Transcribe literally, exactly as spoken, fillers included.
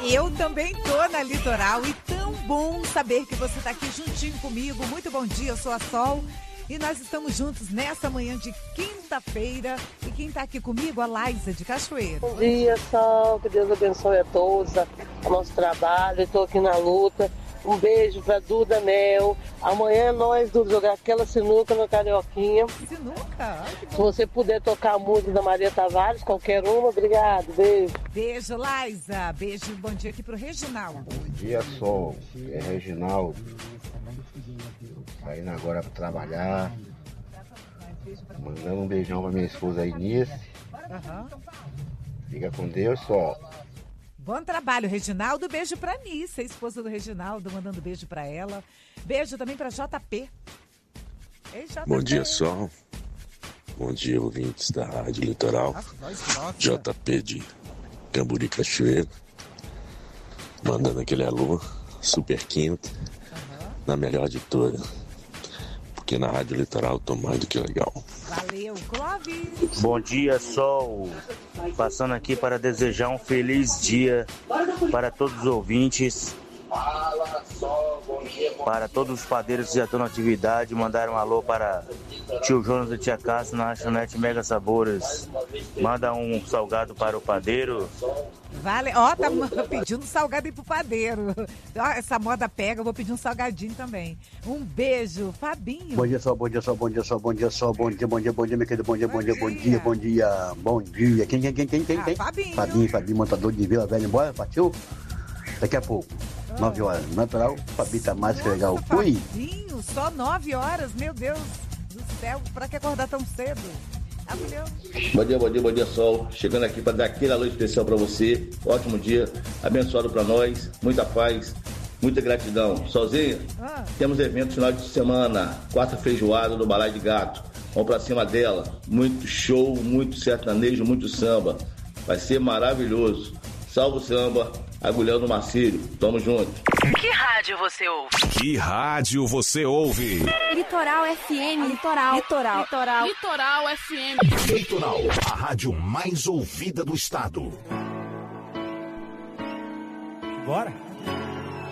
Eu também tô na Litoral e tão bom saber que você tá aqui juntinho comigo. Muito bom dia, eu sou a Sol e nós estamos juntos nessa manhã de quinta-feira. E quem tá aqui comigo, a Laísa de Cachoeira. Bom dia, Sol, que Deus abençoe a todos, o nosso trabalho, eu tô aqui na luta. Um beijo pra Duda Mel. Amanhã nós vamos jogar aquela sinuca no Carioquinha. Sinuca? Ai, que bom. Se você puder tocar a música da Maria Tavares, qualquer uma, obrigado, beijo. Beijo, Laísa. Beijo, bom dia aqui pro Reginaldo. Bom dia, Sol. É Reginaldo. Saindo agora pra trabalhar. Mandando um beijão pra minha esposa Inês. Uhum. Fica com Deus, Sol. Bom trabalho, Reginaldo. Beijo pra Nice, a esposa do Reginaldo, mandando beijo pra ela. Beijo também pra J P. Ei, J P. Bom dia, Sol. Bom dia, ouvintes da Rádio Litoral. J P de Camburi Cachoeiro. Mandando aquele alô super quinta. Uhum. Na melhor de todas. Porque na Rádio Litoral tô mais do que legal. Valeu, Clóvis. Bom dia, Sol. Passando aqui para desejar um feliz dia para todos os ouvintes. Para todos os padeiros que já estão na atividade, mandar um alô para tio Jonas e tia Cássia na lanchonete Mega Sabores. Manda um salgado para o padeiro. Vale, ó, tá pedindo salgado aí pro padeiro. Ó, essa moda pega, eu vou pedir um salgadinho também. Um beijo, Fabinho. Bom dia, Sol, bom dia, Sol, bom dia, Sol, bom dia, Sol, bom dia, bom dia, bom dia, meu querido, bom dia, bom dia, bom dia, bom dia, bom dia. Quem, quem, quem, quem, quem? Ah, Fabinho. Fabinho, Fabinho, montador de Vila Velha, embora, partiu? Daqui a pouco, nove horas, natural, Fabi tá mais que legal. Fui. Fabinho, só nove horas, meu Deus do céu, pra que acordar tão cedo? Ah, bom dia, bom dia, bom dia, Sol. Chegando aqui para dar aquele alô especial para você. Ótimo dia, abençoado para nós, muita paz, muita gratidão. Sozinha, ah. Temos eventos final de semana, quarta feijoada do Balai de Gato. Vamos para cima dela. Muito show, muito sertanejo, muito samba. Vai ser maravilhoso. Salve o samba, agulhão do Marcílio. Tamo junto. Que rádio você ouve? Que rádio você ouve? Litoral F M. Litoral. Litoral. Litoral. Litoral F M. Litoral, a rádio mais ouvida do estado. Bora?